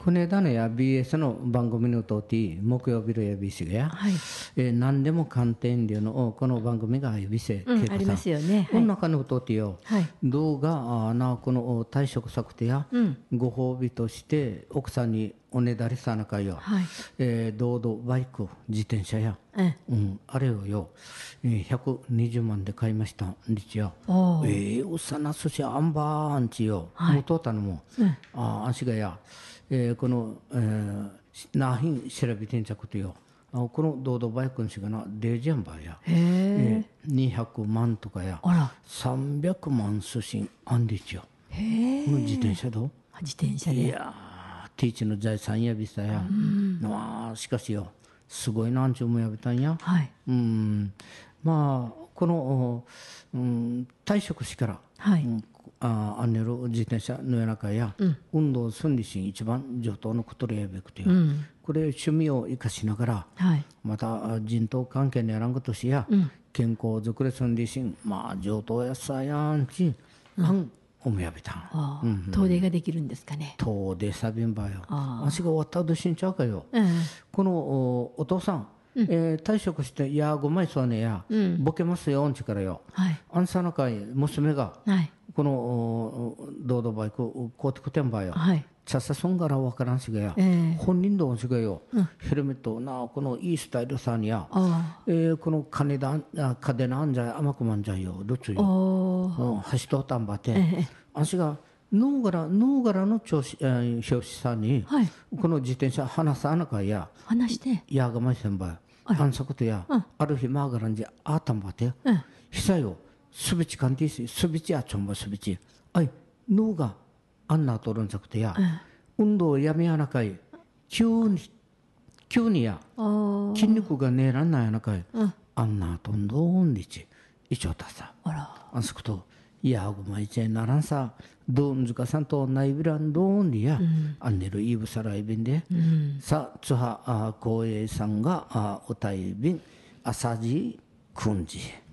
この間のや BS の番組のとき、木曜日のやびしがや、 はい。 何でも鑑定流のこの番組がやびせ、 ありますよね。 この中のときよ、 はい。 動画なこの退職作手や、ご褒美として奥さんにおねだりさなかよ、 はい。 道路バイク、自転車や、あれをよ、120万で買いました、日夜。おさなすしあんばーんちよ、もうとったのも、足がや、この、なひん調べてんちゃくとよ、この道路バイクのしがな、デージャンバーや、200万とかや、300万すしんあんりちよ。この自転車どう自転車で。 いやー、ティーチの財産やびさや、しかしよ、すごいなんちゅうもやびたんや。 はい。 まあ、この、退職しから、 はい。 あんねる自転車のやなかや、運動すんりしん一番上等のことでやべくてよ、これ趣味を生かしながら、 はい。 また人痘関係のやらんことしや、健康づくれすんりしん、まあ上等やさやんち、おもやべたん。 遠出ができるんですかね。 遠出さびんばよ。足が終わったどしんちゃうかよ。このお父さん、退職して、いや、ごまいそうねや、ボケますよ、んちからよ。あんさなかい、娘が、この道路バイク、こうてくてんばよ。チャサソンからわからんしがや、本人どんしがよ、ヘルメットな、このいいスタイルさんや、この金なんじゃ、甘くまんじゃよ、どっちよ。走っとったんばて、足が、脳柄の調子、表紙さんに、この自転車離さなかや、 話して。 やがまいせんばよ。あんさことや、ある日まがらんじゃ、あったんばて、ひさよ、すびちかんていし、すびちやちょんばすびち。あい、脳があんなとるんさくてや、運動やめやなかい、急にや、筋肉がねえらんなやなかい、あんなとんどんりち、一応たさ。あんさこと、いやごまいちゃいならんさ、どんずかさんとないびらんどんりや、あんねるいぶさらいびんで、さ、つは、こうえいさんが、おたいびん、あさじくんじ。